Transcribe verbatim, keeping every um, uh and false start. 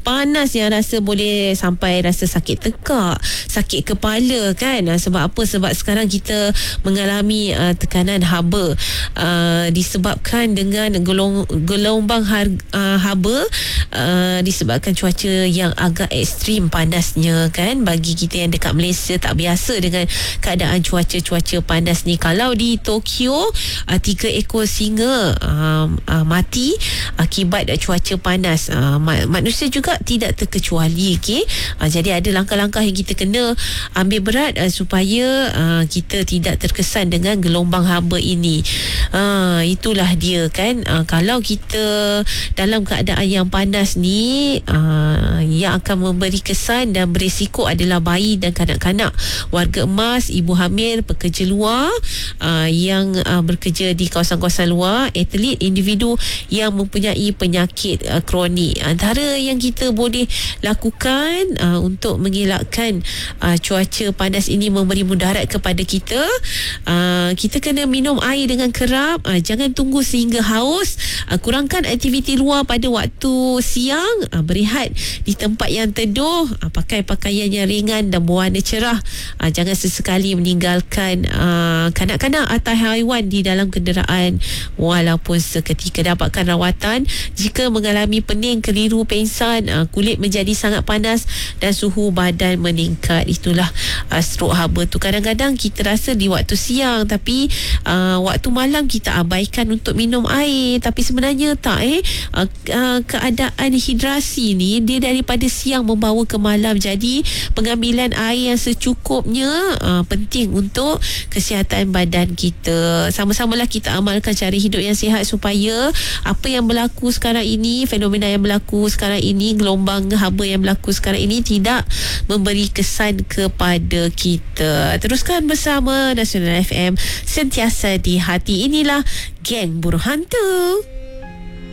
panas yang rasa boleh sampai rasa sakit tekak, sakit kepala kan. Uh, sebab apa? Sebab sekarang kita mengalami uh, tekanan haba uh, disebabkan dengan gelong, gelombang har, uh, haba uh, disebabkan cuaca yang agak ekstrim panasnya kan. Bagi kita yang dekat Malaysia tak biasa dengan keadaan cuaca-cuaca panas ni. Kalau di Tokyo uh, tiga ekor singa uh, uh, mati akibat uh, cuaca panas. uh, manusia juga tidak terkecuali, okey. Uh, jadi ada langkah-langkah yang kita kena ambil berat uh, supaya uh, kita tidak terkesan dengan gelombang haba ini. Uh, itulah dia kan. Uh, kalau kita dalam keadaan yang panas ni, uh, yang akan memberi kesan dan berisiko adalah bayi dan kanak-kanak, warga emas, ibu hamil, pekerja luar uh, yang uh, bekerja di kawasan-kawasan luar, atlet, individu yang mempunyai penyakit uh, kronik. Antara yang kita boleh lakukan uh, untuk mengelakkan uh, cuaca panas ini memberi mudarat kepada kita, uh, kita kena minum air dengan kerap, uh, jangan tunggu sehingga haus, uh, kurangkan aktiviti luar pada waktu siang, uh, berehat di tempat yang teduh, uh, pakai pakaian yang ringan dan berwarna cerah, uh, jangan sesekali meninggalkan uh, kanak-kanak atau haiwan di dalam kenderaan walaupun seketika. Dapatkan rawatan jika mengalami pening, keliru, pengsan, uh, kulit menjadi sangat panas dan suhu badan meningkat. Itulah uh, strok haba tu. Kadang-kadang kita rasa di waktu siang, tapi uh, waktu malam kita abaikan untuk minum air, tapi sebenarnya tak eh uh, uh, keadaan hidrasi ni dia daripada siang membawa ke malam. Jadi pengambilan air yang secukupnya uh, penting untuk kesihatan badan kita. Sama-samalah kita amalkan cara hidup yang sihat supaya apa yang berlaku sekarang ini, fenomena yang berlaku sekarang ini, gelombang haba yang berlaku sekarang ini tidak memberi kesan kepada kita. Teruskan bersama Nasional F M, sentiasa di hati. Inilah Geng Buruh Hantu.